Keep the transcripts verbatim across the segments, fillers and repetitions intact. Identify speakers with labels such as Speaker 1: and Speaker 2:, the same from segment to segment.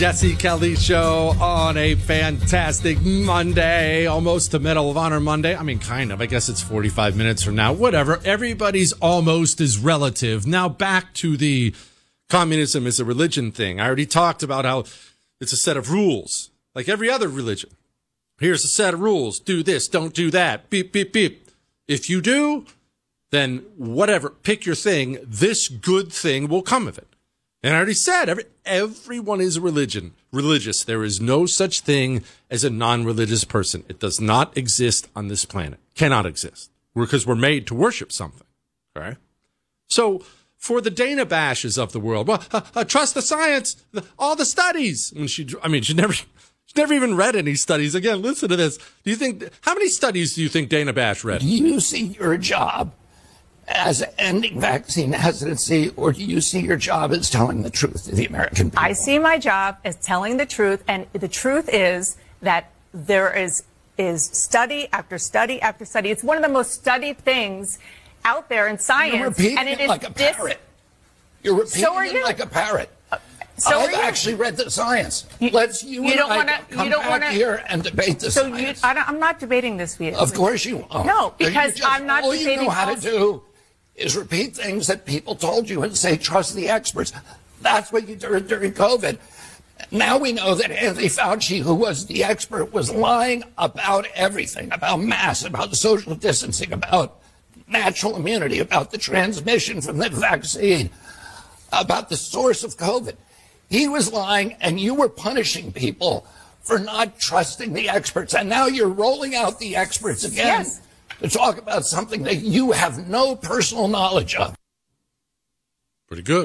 Speaker 1: Jesse Kelly Show on a fantastic Monday, almost the Medal of Honor Monday. I mean, kind of. I guess it's forty-five minutes from now. Whatever. Everybody's almost is relative. Now back to the communism is a religion thing. I already talked about how it's a set of rules, like every other religion. Here's a set of rules. Do this. Don't do that. Beep, beep, beep. If you do, then whatever. Pick your thing. This good thing will come of it. And I already said, every, everyone is a religion, religious. There is no such thing as a non-religious person. It does not exist on this planet. Cannot exist. Because we're, we're made to worship something. Okay? So, for the Dana Bashes of the world, well, uh, uh, trust the science, the, all the studies. And she, I mean, she never, she never even read any studies. Again, listen to this. Do you think, how many studies do you think Dana Bash read?
Speaker 2: Do you see your job as ending vaccine hesitancy, or do you see your job as telling the truth to the American people?
Speaker 3: I see my job as telling the truth, and the truth is that there is is study after study after study. It's one of the most studied things out there in science.
Speaker 2: You're repeating
Speaker 3: and it,
Speaker 2: it
Speaker 3: is
Speaker 2: like a
Speaker 3: dis-
Speaker 2: parrot. You're repeating
Speaker 3: so are
Speaker 2: it
Speaker 3: you.
Speaker 2: like a parrot.
Speaker 3: Uh, so
Speaker 2: I've
Speaker 3: are you.
Speaker 2: actually read the science.
Speaker 3: You,
Speaker 2: Let's you,
Speaker 3: you
Speaker 2: and
Speaker 3: don't
Speaker 2: I
Speaker 3: wanna,
Speaker 2: come
Speaker 3: you don't
Speaker 2: back
Speaker 3: wanna,
Speaker 2: here and debate the
Speaker 3: so
Speaker 2: science.
Speaker 3: You, I don't, I'm not debating this with you.
Speaker 2: Of course you won't.
Speaker 3: No, because
Speaker 2: just,
Speaker 3: I'm not
Speaker 2: all
Speaker 3: debating.
Speaker 2: All you know how
Speaker 3: false-
Speaker 2: to do is repeat things that people told you and say, trust the experts. That's what you did during COVID. Now we know that Anthony Fauci, who was the expert, was lying about everything, about masks, about social distancing, about natural immunity, about the transmission from the vaccine, about the source of COVID. He was lying, and you were punishing people for not trusting the experts. And now you're rolling out the experts again.
Speaker 3: Yes.
Speaker 2: To talk about something that you have no personal knowledge of.
Speaker 1: Pretty good.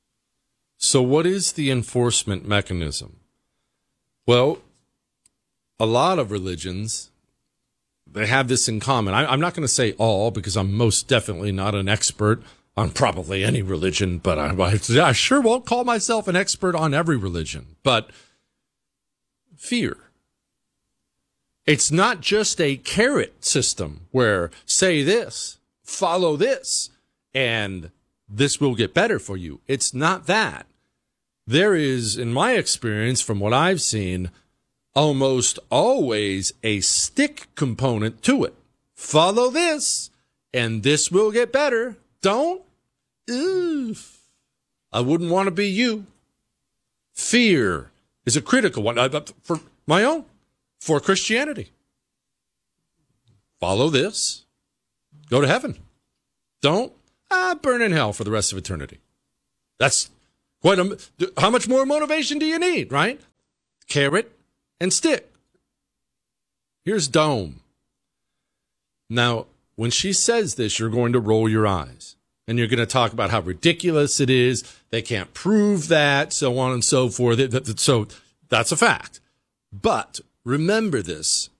Speaker 1: So what is the enforcement mechanism? Well, a lot of religions, they have this in common. I, I'm not going to say all, because I'm most definitely not an expert on probably any religion, but I, I, I sure won't call myself an expert on every religion. But fear. It's not just a carrot system where say this, follow this, and this will get better for you. It's not that. There is, in my experience, from what I've seen, almost always a stick component to it. Follow this, and this will get better. Don't? Oof. I wouldn't want to be you. Fear is a critical one. I, for my own. For Christianity. Follow this. Go to heaven. Don't ah, burn in hell for the rest of eternity. That's quite a, how much more motivation do you need, right? Carrot and stick. Here's Dome. Now, when she says this, you're going to roll your eyes. And you're going to talk about how ridiculous it is. They can't prove that, so on and so forth. So that's a fact. But remember this,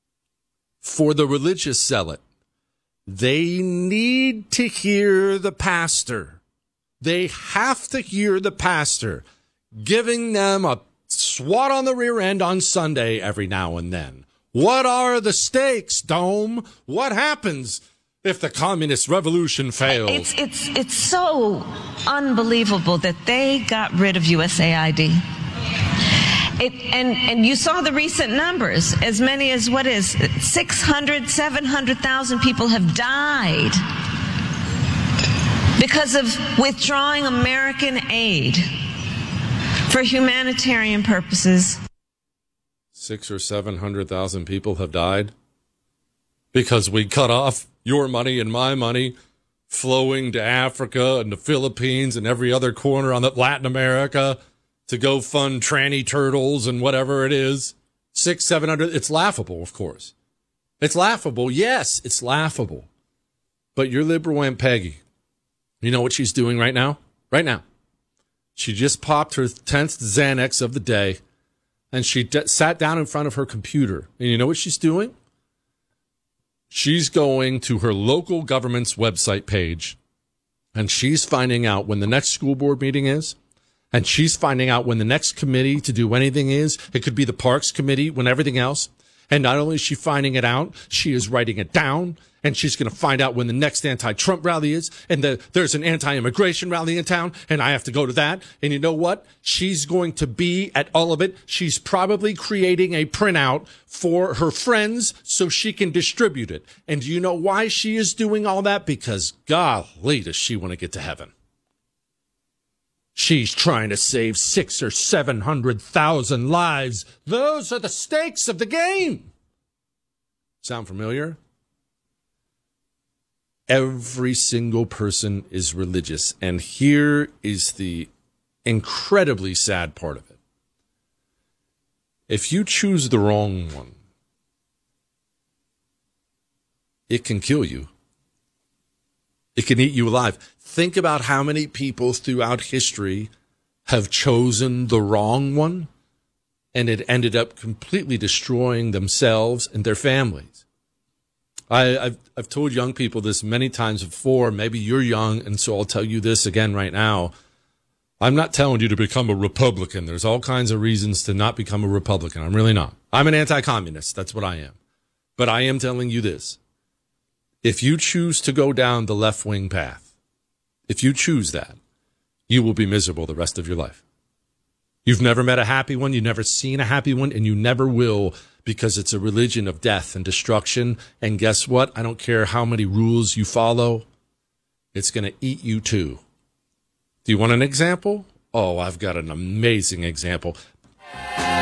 Speaker 1: for the religious zealot, they need to hear the pastor. They have to hear the pastor giving them a swat on the rear end on Sunday every now and then. What are the stakes, Dome? What happens if the communist revolution fails?
Speaker 4: It's, it's, it's so unbelievable that they got rid of U S A I D. It, and, and you saw the recent numbers. As many as, what is, six hundred, seven hundred thousand people have died because of withdrawing American aid for humanitarian purposes.
Speaker 1: Six or seven hundred thousand people have died because we cut off your money and my money flowing to Africa and the Philippines and every other corner on the Latin America to go fund tranny turtles and whatever it is. Six, seven hundred. It's laughable, of course. It's laughable. Yes, it's laughable. But your liberal Aunt Peggy, you know what she's doing right now? Right now. She just popped her tenth Xanax of the day, and she d- sat down in front of her computer. And you know what she's doing? She's going to her local government's website page, and she's finding out when the next school board meeting is. And she's finding out when the next committee to do anything is. It could be the Parks Committee, when everything else. And not only is she finding it out, she is writing it down, And she's going to find out when the next anti-Trump rally is, and the, there's an anti-immigration rally in town, and I have to go to that. And you know what? She's going to be at all of it. She's probably creating a printout for her friends so she can distribute it. And do you know why she is doing all that? Because golly, does she want to get to heaven. She's trying to save six or seven hundred thousand lives. Those are the stakes of the game. Sound familiar? Every single person is religious. And here is the incredibly sad part of it. If you choose the wrong one, it can kill you. It can eat you alive. Think about how many people throughout history have chosen the wrong one, and it ended up completely destroying themselves and their families. I, I've, I've told young people this many times before. Maybe you're young, and so I'll tell you this again right now. I'm not telling you to become a Republican. There's all kinds of reasons to not become a Republican. I'm really not. I'm an anti-communist. That's what I am. But I am telling you this. If you choose to go down the left-wing path, if you choose that, you will be miserable the rest of your life. You've never met a happy one. You've never seen a happy one, and you never will, because it's a religion of death and destruction. And guess what? I don't care how many rules you follow. It's going to eat you too. Do you want an example? Oh, I've got an amazing example.